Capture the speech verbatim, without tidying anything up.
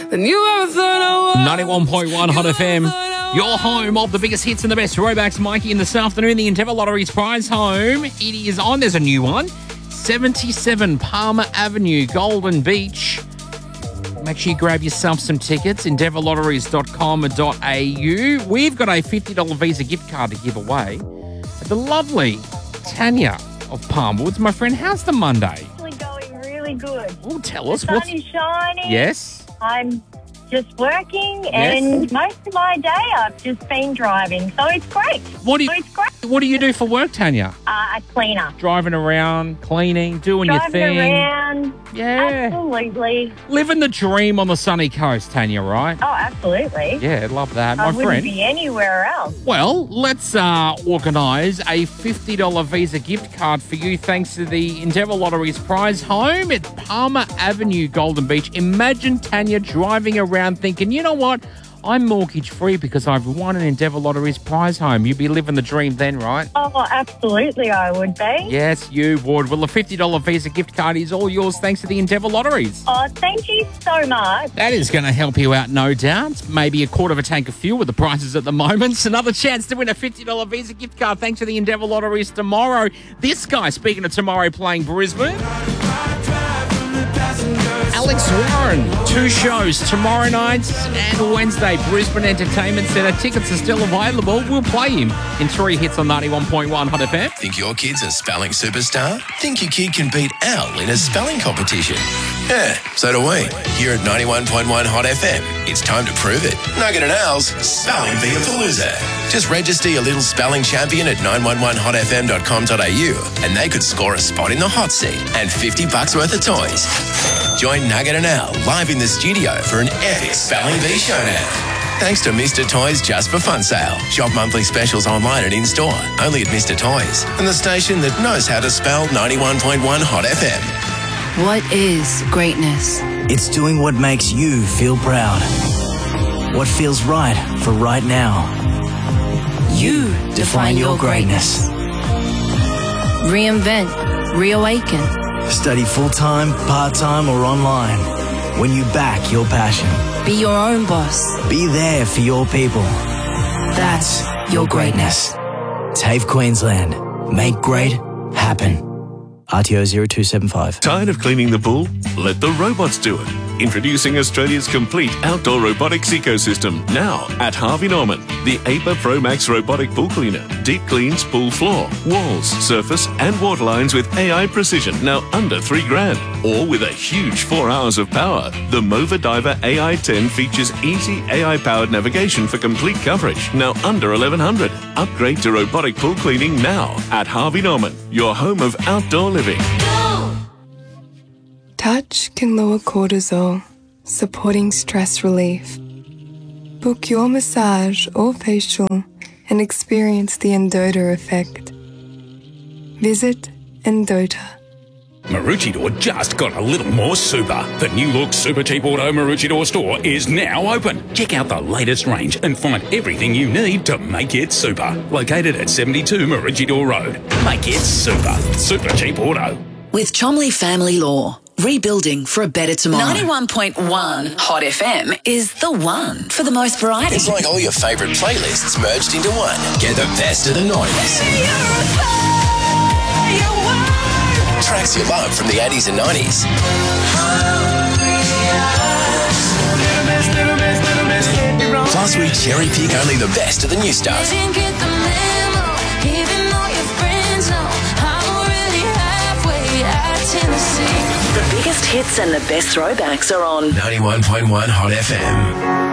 than you ever thought I was. ninety-one point one Hot F M. Your home of the biggest hits and the best throwbacks. Mikey, in this afternoon, the Endeavour Lottery's prize home. It is on. There's a new one. seventy-seven Palmer Avenue, Golden Beach. Make sure you grab yourself some tickets. endeavour lotteries dot com dot a u. We've got a fifty dollars Visa gift card to give away. The lovely Tanya of Palmwoods. My friend, how's the Monday? Actually going really good. Oh, tell us. The sun What's... is shining. Yes? I'm just working, Yes. and most of my day I've just been driving, so it's great. What do you, So it's great. what do, you do for work, Tanya? Uh, a cleaner. Driving around, cleaning, doing Driving your thing. around. Yeah. Absolutely. Living the dream on the sunny coast, Tanya, right? Oh, absolutely. Yeah, love that. I My wouldn't friend. be anywhere else. Well, let's uh, organise a fifty dollars Visa gift card for you thanks to the Endeavour Lottery's prize home at Palmer Avenue, Golden Beach. Imagine Tanya driving around thinking, you know what? I'm mortgage free because I've won an Endeavour Lottery's prize home. You'd be living the dream then, right? Oh, absolutely I would be. Yes, you would. Well, the fifty dollars Visa gift card is all yours thanks to the Endeavour Lotteries. Oh, thank you so much. That is going to help you out, no doubt. Maybe a quarter of a tank of fuel with the prices at the moment. It's another chance to win a fifty dollars Visa gift card thanks to the Endeavour Lotteries tomorrow. This guy, speaking of tomorrow, playing Brisbane. Alex Warren, two shows tomorrow night and Wednesday, Brisbane Entertainment Centre. Tickets are still available. We'll play him in three hits on ninety-one point one Hot F M. Think your kid's a spelling superstar? Think your kid can beat Al in a spelling competition? Yeah, so do we. Here at ninety-one point one Hot F M, it's time to prove it. Nugget and Al's Spelling Beapalooza. Just register your little spelling champion at nine one one hot f m dot com dot a u and they could score a spot in the hot seat and fifty bucks worth of toys. Join Nugget and Al live in the studio for an epic Spelling Bee showdown. Thanks to Mister Toys Just for Fun sale. Shop monthly specials online and in-store. Only at Mister Toys. And the station that knows how to spell ninety-one point one Hot F M. What is greatness? It's doing what makes you feel proud. What feels right for right now. You define your greatness. Reinvent, reawaken. Study full-time, part-time, or online. When you back your passion. Be your own boss. Be there for your people. That's your greatness. TAFE Queensland. Make great happen. R T O zero two seven five. Tired of cleaning the pool? Let the robots do it. Introducing Australia's complete outdoor robotics ecosystem. Now at Harvey Norman. The A P A Pro Max robotic pool cleaner. Deep cleans pool floor, walls, surface and water lines with A I precision. Now under three grand. Or with a huge four hours of power. The Mova Diver A I ten features easy A I-powered navigation for complete coverage. Now under eleven hundred. Upgrade to robotic pool cleaning now at Harvey Norman. Your home of outdoor living. Touch can lower cortisol, supporting stress relief. Book your massage or facial and experience the Endota effect. Visit Endota. Maroochydore just got a little more super. The new look Super Cheap Auto Maroochydore store is now open. Check out the latest range and find everything you need to make it super. Located at seventy-two Maroochydore Road. Make it super. Super Cheap Auto. With Chomley Family Law. Rebuilding for a better tomorrow. ninety-one point one Hot F M is the one for the most variety. It's like all your favourite playlists merged into one. Get the best of the nineties. Tracks you love from the eighties and nineties. Plus we cherry pick only the best of the new stuff. The biggest hits and the best throwbacks are on ninety-one point one Hot F M.